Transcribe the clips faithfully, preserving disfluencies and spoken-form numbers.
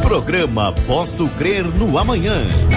Programa Posso Crer no Amanhã.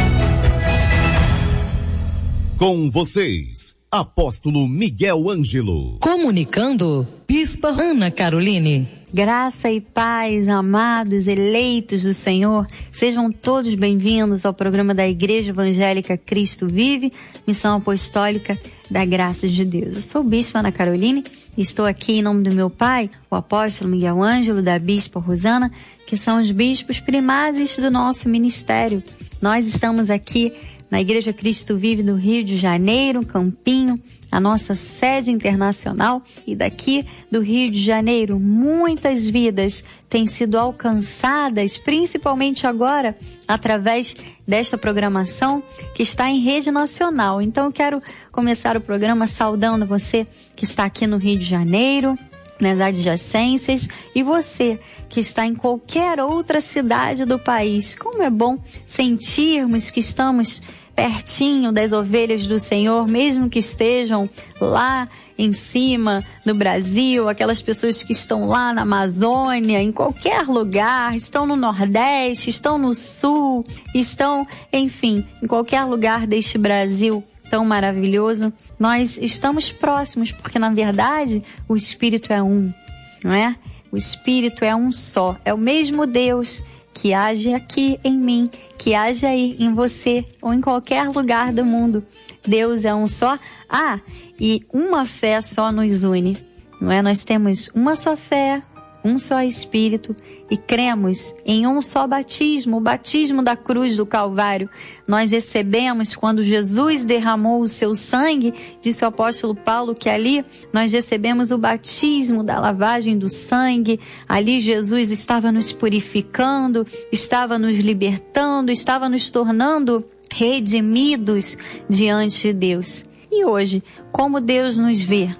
Com vocês, Apóstolo Miguel Ângelo. Comunicando, Bispa Ana Caroline. Graça e paz, amados, eleitos do Senhor, sejam todos bem-vindos ao programa da Igreja Evangélica Cristo Vive, Missão Apostólica da Graça de Deus. Eu sou Bispa Ana Caroline e estou aqui em nome do meu pai, o Apóstolo Miguel Ângelo, da Bispa Rosana, que são os bispos primazes do nosso ministério. Nós estamos aqui na Igreja Cristo Vive do Rio de Janeiro, Campinho, a nossa sede internacional, e daqui do Rio de Janeiro muitas vidas têm sido alcançadas, principalmente agora através desta programação que está em rede nacional. Então eu quero começar o programa saudando você que está aqui no Rio de Janeiro, nas adjacências, e você que está em qualquer outra cidade do país. Como é bom sentirmos que estamos pertinho das ovelhas do Senhor, mesmo que estejam lá em cima no Brasil, aquelas pessoas que estão lá na Amazônia, em qualquer lugar, estão no Nordeste, estão no Sul, estão, enfim, em qualquer lugar deste Brasil tão maravilhoso. Nós estamos próximos, porque na verdade o Espírito é um, não é? O Espírito é um só, é o mesmo Deus que age aqui em mim, que age aí em você ou em qualquer lugar do mundo. Deus é um só. Ah, e uma fé só nos une, não é? Nós temos uma só fé, um só Espírito e cremos em um só batismo, o batismo da cruz do Calvário. Nós recebemos quando Jesus derramou o seu sangue, disse o apóstolo Paulo que ali nós recebemos o batismo da lavagem do sangue. Ali Jesus estava nos purificando, estava nos libertando, estava nos tornando redimidos diante de Deus. E hoje, como Deus nos vê?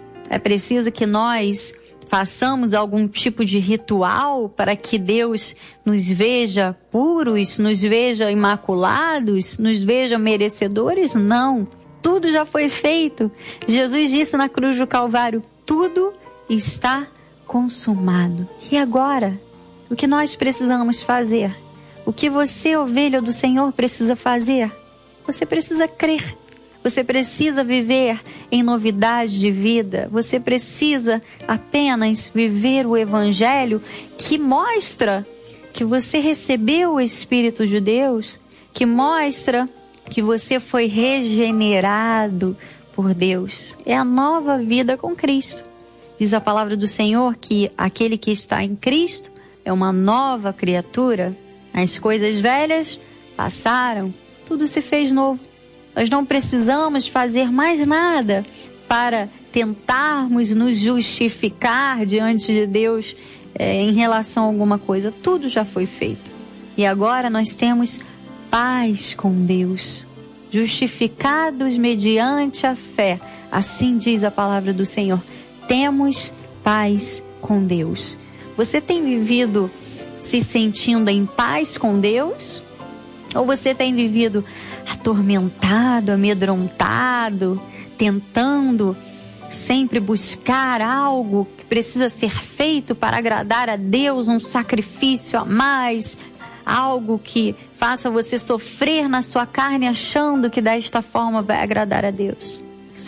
É preciso que nós façamos algum tipo de ritual para que Deus nos veja puros, nos veja imaculados, nos veja merecedores? Não. Tudo já foi feito. Jesus disse na cruz do Calvário, tudo está consumado. E agora, o que nós precisamos fazer? O que você, ovelha do Senhor, precisa fazer? Você precisa crer. Você precisa viver em novidade de vida. Você precisa apenas viver o Evangelho que mostra que você recebeu o Espírito de Deus, que mostra que você foi regenerado por Deus. É a nova vida com Cristo. Diz a palavra do Senhor que aquele que está em Cristo é uma nova criatura. As coisas velhas passaram, tudo se fez novo. Nós não precisamos fazer mais nada para tentarmos nos justificar diante de Deus é, em relação a alguma coisa. Tudo já foi feito. E agora nós temos paz com Deus, justificados mediante a fé. Assim diz a palavra do Senhor. Temos paz com Deus. Você tem vivido se sentindo em paz com Deus? Ou você tem vivido atormentado, amedrontado, tentando sempre buscar algo que precisa ser feito para agradar a Deus, um sacrifício a mais, algo que faça você sofrer na sua carne achando que desta forma vai agradar a Deus?